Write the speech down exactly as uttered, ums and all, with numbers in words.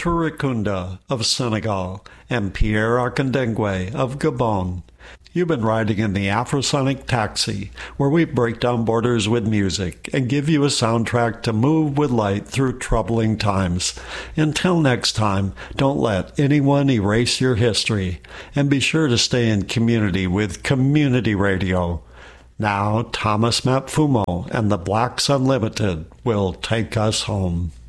Turikunda of Senegal, and Pierre Arcandengwe of Gabon. You've been riding in the Afrosonic Taxi, where we break down borders with music and give you a soundtrack to move with light through troubling times. Until next time, don't let anyone erase your history, and be sure to stay in community with Community Radio. Now, Thomas Matfumo and the Blacks Unlimited will take us home.